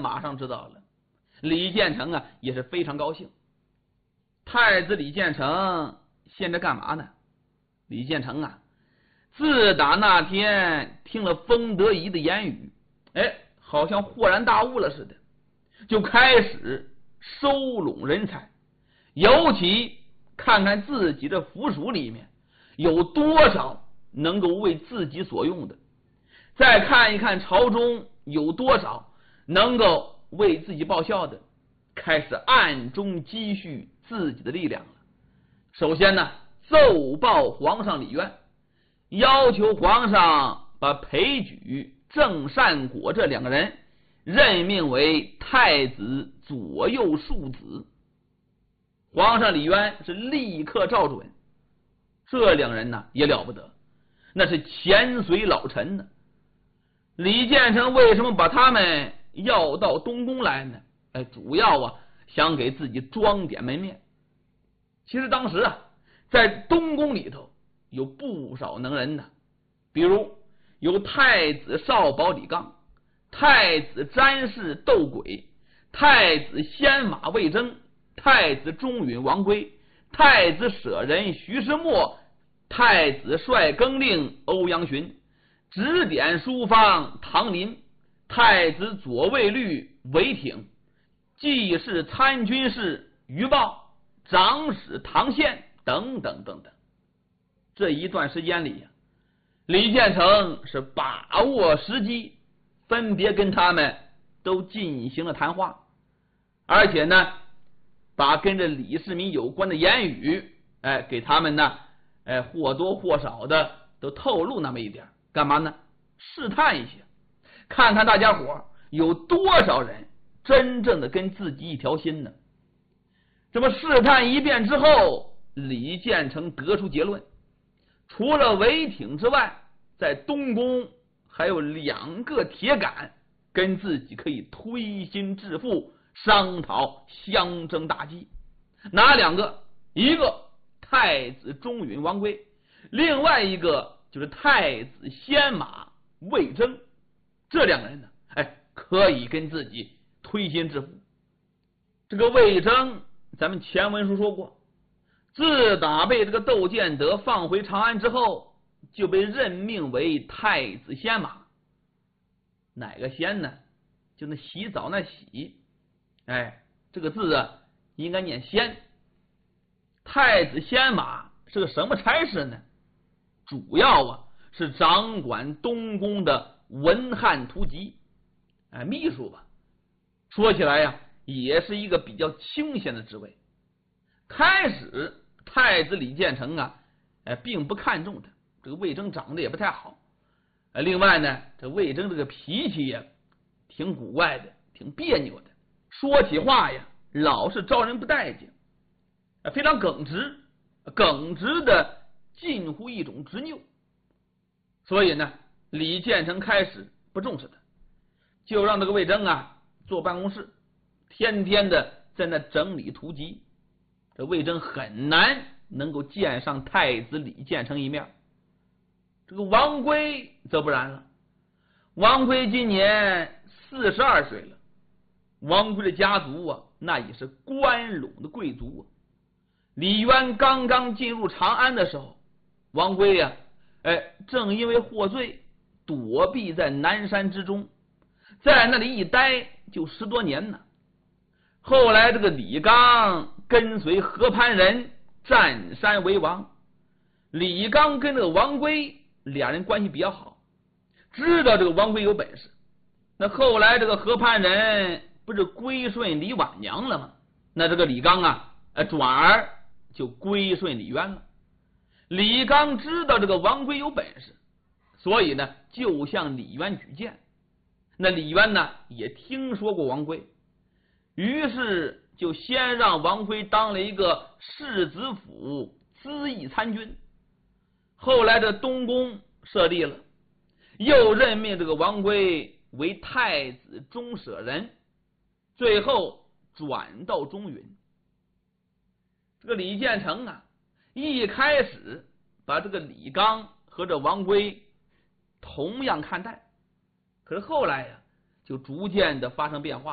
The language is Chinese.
马上知道了。李建成啊也是非常高兴。太子李建成现在干嘛呢？李建成啊，自打那天听了封德仪的言语，好像豁然大悟了似的，就开始收拢人才，尤其看看自己的府属里面有多少能够为自己所用的，再看一看朝中有多少能够为自己报效的，开始暗中积蓄自己的力量了。首先呢，奏报皇上李渊，要求皇上把裴举、郑善果这2个人任命为太子左右庶子。皇上李渊是立刻照准。这2人呢也了不得，那是前隋老臣呢。李建成为什么把他们要到东宫来呢？主要啊想给自己装点门面。其实当时啊，在东宫里头有不少能人呢，比如有太子少保李纲、太子詹事窦轨、太子先马魏征、太子中允王圭、太子舍人徐世默、太子帅更令欧阳询、指点书方唐林、太子左卫律韦挺、记事参军事于豹、长史唐宪等等等等。这一段时间里李建成是把握时机，分别跟他们都进行了谈话，而且呢把跟着李世民有关的言语给他们呢或多或少的都透露那么一点。干嘛呢？试探一下，看看大家伙有多少人真正的跟自己一条心呢。这么试探一遍之后，李建成得出结论，除了韦挺之外，在东宫还有2个铁杆跟自己可以推心置腹商讨相争大计。哪2个？一个太子中允王圭，另外一个就是太子先马魏征。这2个人呢可以跟自己推心置腹。这个魏征咱们前文书说过，自打被这个窦建德放回长安之后，就被任命为太子先马。哪个先呢？就那洗澡那洗，这个字啊应该念先。太子先马是个什么差事呢？主要啊是掌管东宫的文翰图籍，秘书吧。说起来呀也是一个比较清闲的职位。开始太子李建成啊并不看重他，这个魏征长得也不太好，另外呢这魏征这个脾气呀挺古怪的，挺别扭的，说起话呀老是招人不待见，非常耿直的近乎一种执拗。所以呢李建成开始不重视他，就让这个魏征啊坐办公室，天天的在那整理图籍。这魏征很难能够见上太子李建成一面。这个王圭则不然了，王圭今年42岁了。王圭的家族啊那也是关陇的贵族李渊刚刚进入长安的时候，王圭呀正因为获罪躲避在南山之中，在那里一待就10多年呢。后来这个李纲跟随河潘人占山为王，李纲跟这个王圭2人关系比较好，知道这个王圭有本事。那后来这个河潘人不是归顺李婉娘了吗？那这个李纲啊转而就归顺李渊了。李纲知道这个王圭有本事，所以呢就向李渊举荐。那李渊呢也听说过王圭，于是就先让王圭当了一个世子府资议参军。后来这东宫设立了，又任命这个王圭为太子中舍人，最后转到中允。这个李建成啊一开始把这个李纲和这王圭同样看待，可是后来呀就逐渐的发生变化。